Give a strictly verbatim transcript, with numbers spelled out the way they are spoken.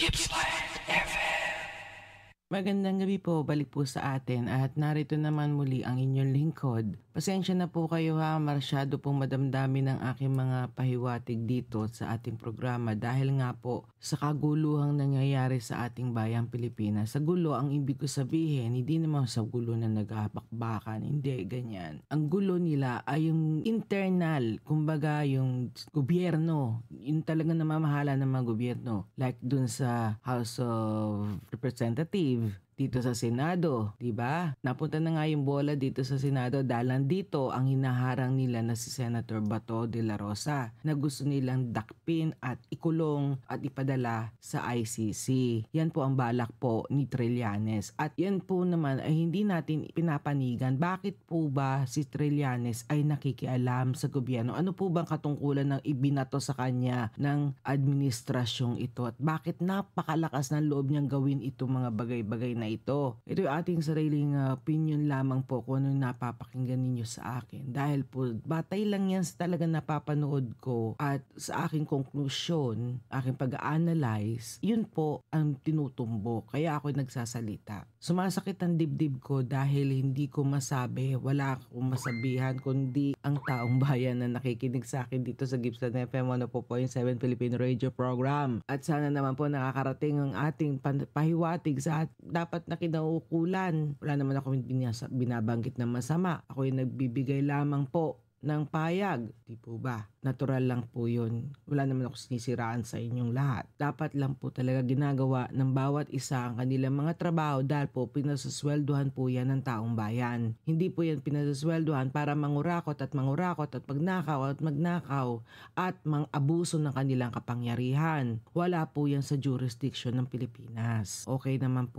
Gippsland F M. Magandang gabi po, balik po sa atin at narito naman muli ang inyong lingkod. Pasensya na po kayo ha, masyado pong madamdamin ang aking mga pahiwatig dito sa ating programa dahil nga po sa kaguluhang nangyayari sa ating bayang Pilipinas. Sa gulo, ang ibig ko sabihin, hindi naman sa gulo na naghahapakbakan, hindi ganyan. Ang gulo nila ay yung internal, kumbaga yung gobyerno, yung talagang namamahala ng mga gobyerno. Like dun sa House of Representatives, dito sa Senado, di ba? Napunta na nga yung bola dito sa Senado dahil nandito ang hinaharang nila na si Senator Bato de la Rosa na gusto nilang dakpin at ikulong at ipadala sa I C C. Yan po ang balak po ni Trillanes. At yan po naman ay hindi natin pinapanigan. Bakit po ba si Trillanes ay nakikialam sa gobyerno? Ano po bang katungkulan ng ibinato sa kanya ng administrasyong ito? At bakit napakalakas ng loob niyang gawin itong mga bagay-bagay na ito. Ito yung ating sariling uh, opinion lamang po kung ano yung napapakinggan ninyo sa akin. Dahil po, batay lang yan sa talagang napapanood ko at sa aking konklusyon, aking pag-analyze, yun po ang tinutumbok. Kaya ako nagsasalita. Sumasakit ang dibdib ko dahil hindi ko masabi, wala akong masabihan, kundi ang taong bayan na nakikinig sa akin dito sa Gippsland F M one oh four point seven Filipino Radio Program. At sana naman po nakakarating ang ating pahiwatig sa at dapat na kinaukulan. Wala naman ako binabanggit na masama. Ako yung nagbibigay lamang po ng payag. Di po ba? Natural lang po yun. Wala naman ako sinisiraan sa inyong lahat. Dapat lang po talaga ginagawa ng bawat isa ang kanilang mga trabaho dahil po pinasasweldohan po yan ng taong bayan. Hindi po yan pinasasweldohan para mangurakot at mangurakot at magnakaw at magnakaw at mang-abuso ng kanilang kapangyarihan. Wala po yan sa jurisdiction ng Pilipinas. Okay naman po